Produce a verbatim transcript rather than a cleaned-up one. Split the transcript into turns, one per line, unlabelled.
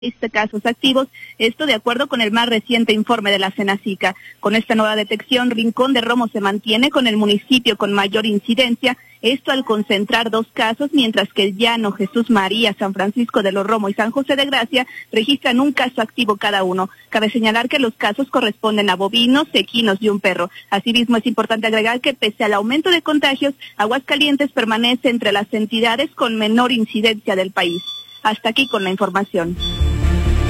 Este casos activos, esto de acuerdo con el más reciente informe de la Senacica. Con esta nueva detección, Rincón de Romos se mantiene con el municipio con mayor incidencia, esto al concentrar dos casos, mientras que el Llano, Jesús María, San Francisco de los Romos y San José de Gracia registran un caso activo cada uno. Cabe señalar que los casos corresponden a bovinos, equinos y un perro. Asimismo, es importante agregar que pese al aumento de contagios, Aguascalientes permanece entre las entidades con menor incidencia del país. Hasta aquí con la información.